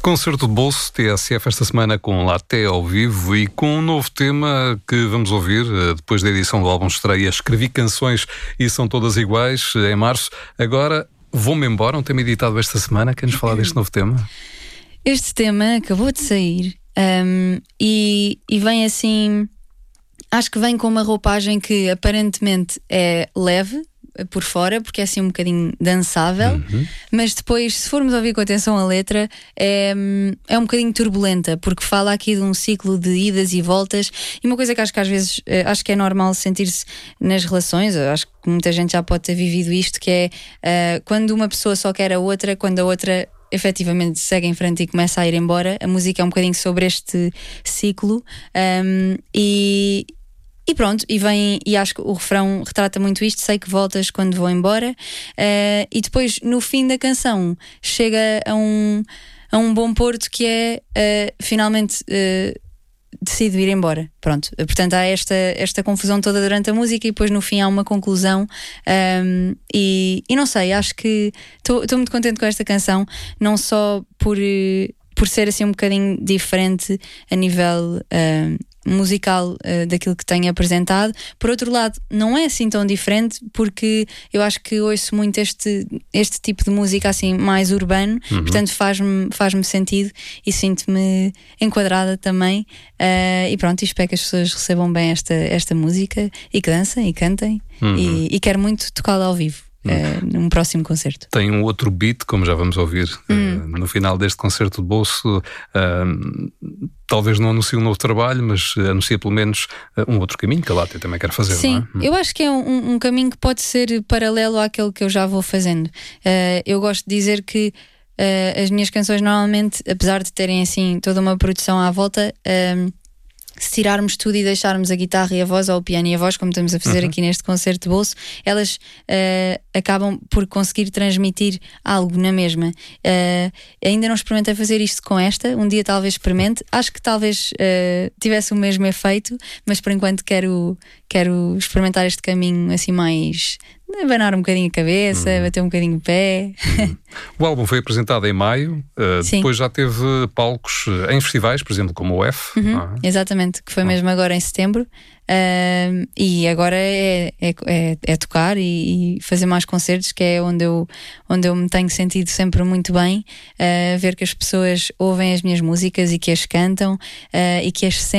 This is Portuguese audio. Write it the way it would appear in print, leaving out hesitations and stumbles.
Concerto de bolso TSF esta semana com Latte ao vivo e com um novo tema que vamos ouvir depois da edição do álbum estreia. Escrevi canções e são todas iguais em março. Agora vou-me embora, um tema editado esta semana. Quer-nos falar deste novo tema? Este tema acabou de sair e vem assim, acho que vem com uma roupagem que aparentemente é leve por fora, porque é assim um bocadinho dançável, mas depois, se formos ouvir com atenção a letra, é um bocadinho turbulenta, porque fala aqui de um ciclo de idas e voltas, e uma coisa que acho que às vezes acho que é normal sentir-se nas relações, acho que muita gente já pode ter vivido isto, que é quando uma pessoa só quer a outra, quando a outra efetivamente segue em frente e começa a ir embora. A música é um bocadinho sobre este ciclo, e pronto, e acho que o refrão retrata muito isto. Sei que voltas quando vou embora, e depois no fim da canção chega a um bom porto, que é finalmente decido ir embora. Pronto, portanto há esta confusão toda durante a música e depois no fim há uma conclusão, e não sei, acho que estou muito contente com esta canção, não só por ser assim um bocadinho diferente a nível musical daquilo que tenho apresentado. Por outro lado, não é assim tão diferente, porque eu acho que ouço muito este tipo de música assim mais urbano, portanto faz-me sentido e sinto-me enquadrada também, e pronto, espero que as pessoas recebam bem esta música e que dancem e cantem, e quero muito tocá-la ao vivo num próximo concerto. Tem um outro beat, como já vamos ouvir no final deste concerto de bolso. Talvez não anuncie um novo trabalho, mas anuncia pelo menos um outro caminho que a Latte também quer fazer. Sim, não é? Eu acho que é um caminho que pode ser paralelo àquele que eu já vou fazendo. Eu gosto de dizer que as minhas canções normalmente, apesar de terem assim toda uma produção à volta, se tirarmos tudo e deixarmos a guitarra e a voz, ou o piano e a voz, como estamos a fazer aqui neste concerto de bolso, elas acabam por conseguir transmitir algo na mesma. Ainda não experimentei fazer isto com esta, um dia talvez experimente. Acho que talvez tivesse o mesmo efeito, mas por enquanto quero experimentar este caminho assim mais... abanar um bocadinho a cabeça, bater um bocadinho o pé. O álbum foi apresentado em maio, depois já teve palcos em festivais, por exemplo, como o F. Exatamente, que foi mesmo agora em setembro. E agora é tocar e fazer mais concertos, que é onde eu me tenho sentido sempre muito bem, ver que as pessoas ouvem as minhas músicas e que as cantam, e que as sentem.